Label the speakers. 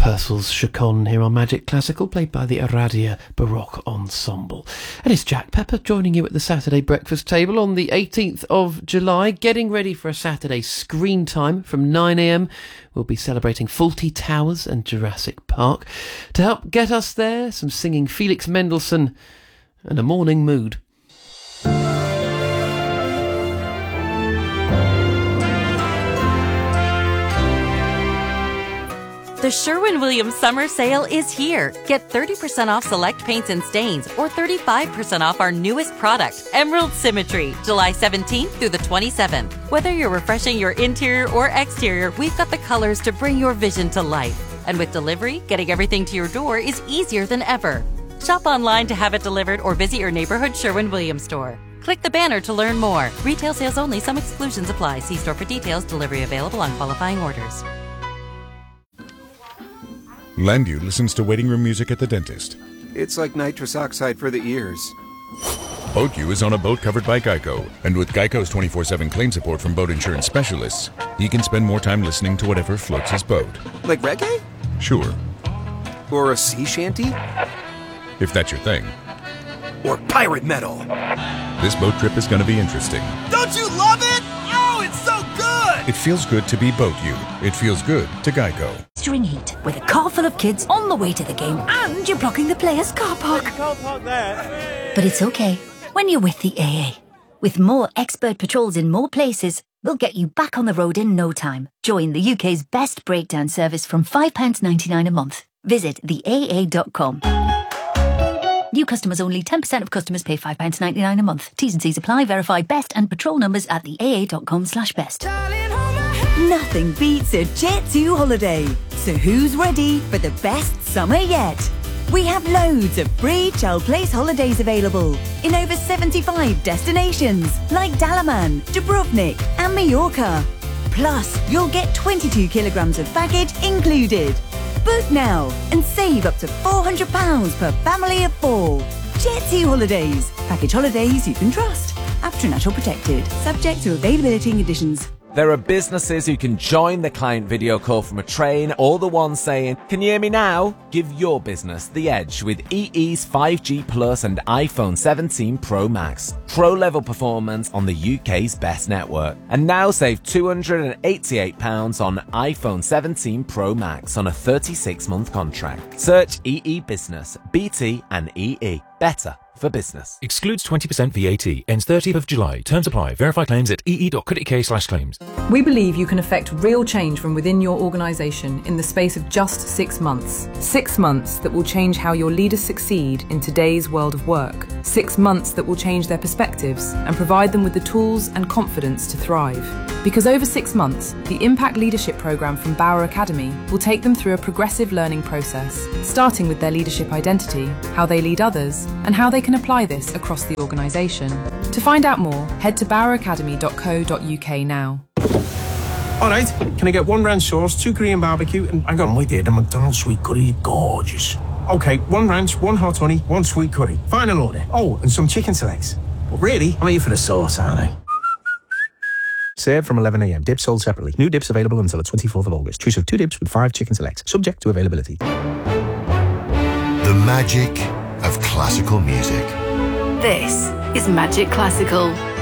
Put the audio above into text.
Speaker 1: Purcell's Chaconne here on Magic Classical, played by the Aradia Baroque Ensemble. And it's Jack Pepper joining you at the Saturday breakfast table on the 18th of July, getting ready for a Saturday screen time from 9 a.m. We'll be celebrating Fawlty Towers and Jurassic Park. To help get us there, some singing Felix Mendelssohn and a morning mood.
Speaker 2: The Sherwin-Williams Summer Sale is here. Get 30% off select paints and stains or 35% off our newest product, Emerald Symmetry, July 17th through the 27th. Whether you're refreshing your interior or exterior, we've got the colors to bring your vision to life. And with delivery, getting everything to your door is easier than ever. Shop online to have it delivered or visit your neighborhood Sherwin-Williams store. Click the banner to learn more. Retail sales only. Some exclusions apply. See store for details. Delivery available on qualifying orders.
Speaker 3: Landu listens to waiting room music at the dentist.
Speaker 4: It's like nitrous oxide for the ears.
Speaker 3: BoatU is on a boat covered by Geico, and with Geico's 24/7 claim support from boat insurance specialists, he can spend more time listening to whatever floats his boat.
Speaker 4: Like reggae?
Speaker 3: Sure.
Speaker 4: Or a sea shanty?
Speaker 3: If that's your thing.
Speaker 4: Or pirate metal?
Speaker 3: This boat trip is going to be interesting.
Speaker 5: Don't you love it? Oh, it's so good!
Speaker 3: It feels good to be BoatU. It feels good to Geico.
Speaker 6: String heat, with a car full of kids on the way to the game, and you're blocking the players' car park.
Speaker 5: You can't park there.
Speaker 6: But it's okay when you're with the AA. With more expert patrols in more places, we'll get you back on the road in no time. Join the UK's best breakdown service from £5.99 a month. Visit theaa.com. New customers only. 10% of customers pay £5.99 a month. T's and C's apply. Verify best and patrol numbers at theaa.com/best.
Speaker 7: Nothing beats a Jet2 holiday. So who's ready for the best summer yet? We have loads of free Chel Place holidays available in over 75 destinations like Dalaman, Dubrovnik and Mallorca. Plus, you'll get 22 kilograms of baggage included. Book now and save up to £400 per family of 4. Jet2 Holidays. Package holidays you can trust. After Natural Protected. Subject to availability and conditions.
Speaker 8: There are businesses who can join the client video call from a train, or the ones saying, "Can you hear me now?" Give your business the edge with EE's 5G Plus and iPhone 17 Pro Max. Pro-level performance on the UK's best network. And now save £288 on iPhone 17 Pro Max on a 36-month contract. Search EE Business, BT and EE. Better for business.
Speaker 9: Excludes 20% VAT. Ends 30th of July. Terms apply. Verify claims at ee.co.uk/claims.
Speaker 10: We believe you can effect real change from within your organisation in the space of just 6 months. 6 months that will change how your leaders succeed in today's world of work. 6 months that will change their perspectives and provide them with the tools and confidence to thrive. Because over 6 months, the Impact Leadership Programme from Bauer Academy will take them through a progressive learning process, starting with their leadership identity, how they lead others, and how they can apply this across the organisation. To find out more, head to baueracademy.co.uk now.
Speaker 11: All right, can I get 1 ranch sauce, 2 Korean barbecue, and hang on, wait there, the McDonald's sweet curry, gorgeous. Okay, 1 ranch, 1 hot honey, 1 sweet curry. Final order. Oh, and some chicken selects. But really, I'm here for the sauce, aren't I? Served from 11 a.m. Dips sold separately. New dips available until the 24th of August. Choose of 2 dips with 5 chicken selects. Subject to availability.
Speaker 12: The magic of classical music.
Speaker 13: This is Magic Classical.